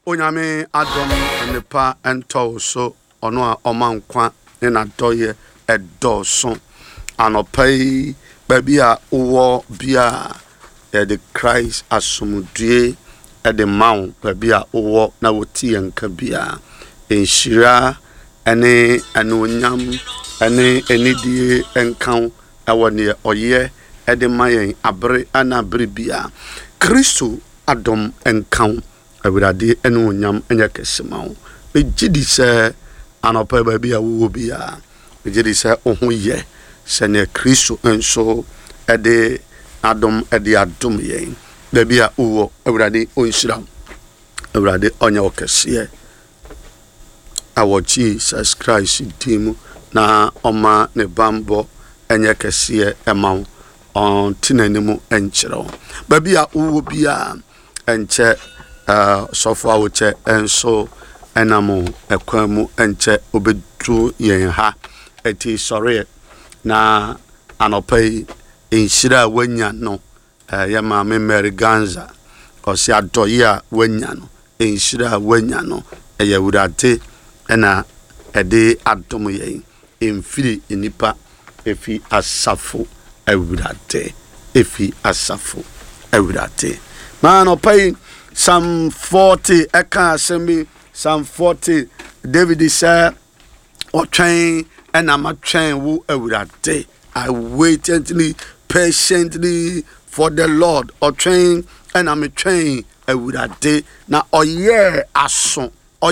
onyame adom nipa ento so ono a omankwa ne na doye edoso anopai baby a uwo bia the Christ asumudue the mount baby a uwo na woti enka bia enshira ene anonyam ene enidie enkan awone oye the mayen abre anabre bia Kristo adom enkan awurade ene onyam enya kesemawo ejidi se anopa baby a uwo bia ejidi se ohoye se ne Kristo enso ede adom ede adom yen baby a uwo awurade onshira awurade onya okese awo Jesus Christ dimu na oma ne bambo enye kese emawo on tinanimu enchiro baby a uwo bia enche sofo awoche enso enamo ekwamu enche obedu yen ha eti sorry na anopai enshira wanya no ya maame Mary Ganza osi adoya wanya no enshira wanya no eyawurate ena ede adom yen emfiri enipa efi asafo awurate efi asafo awurate man opai Psalm 40 eka asemi Psalm 40 David say otwen ena matwen wo awurate I wait patiently for the Lord otwen ena metwen awurate na oye aso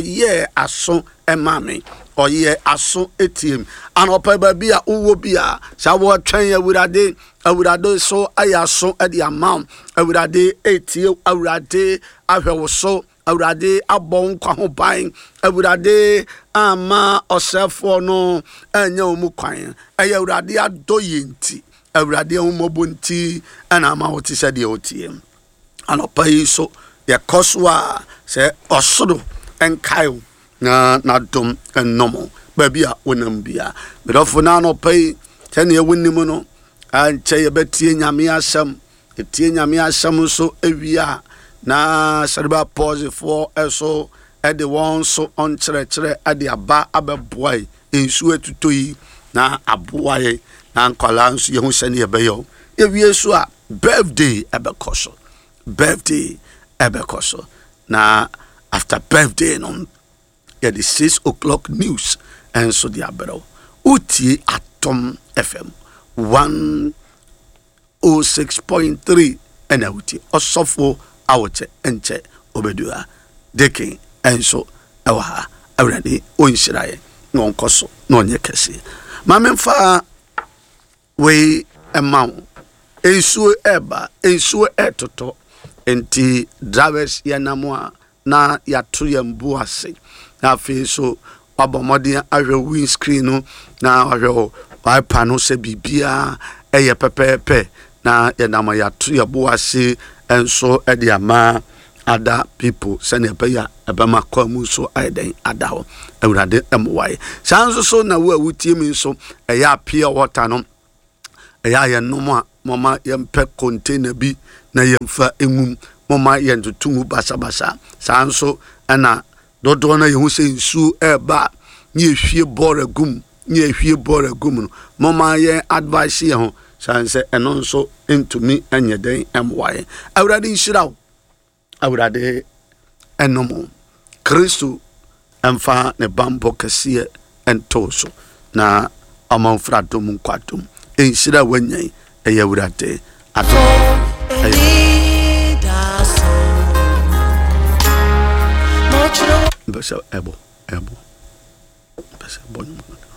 emame oye aso etiem anopa bia uwo bia sha wo twen awurade so ayaso edi amount awurade etie awurade ahwewo so awurade abon kwa ho ban awurade ama osefo no enya omu kwan aya awurade adoyenti awurade omobonti ana ama woti sede otie anopa yiso ye koswa se osoro enkayo na dom enomo baby a wonambia bedofo na no pay tene ewunimu no anche ye betie nyame asam etie nyame asam so ewia na serba pause for eso e de won so on chere ade aba abeboai ensu etutoyi na aboaye na nkwala nso ye hu sene ye beyo ewie so a birthday ebekoso na after birthday no at the 6 o'clock news and so the abero uti atom FM 106.3 and uti osofo awoche enche obedua deke and so awa already onshiraye no nkoso no nye kese mamemfa we emam ensuo eba ensuo etoto enti drivers yanamwa na yatu yambu ase na fe so abomode ahwe windscreen no na ahwe wiper no se bibia eye pepepe na yanama yatu yabo ase enso ede ama other people send ya ebema kwamu so aiden adaho awurade emwaye sanso so na wo awutie mi so eya pure water no eya ye no mama yempe container bi na yemfa engum mama yentutungu basabasa sanso ana dodo na yehu se nsu eba ni ehwie boragum no mama ye advice ye ho sanse eno nso entumi anyeden emwaye awurade nshiraw awurade enomo Kristo emfa ne bambo kese entoso na amanfra dom kwatum enshira wanyan eyawurade adom Besa ebo. Besa bonyo.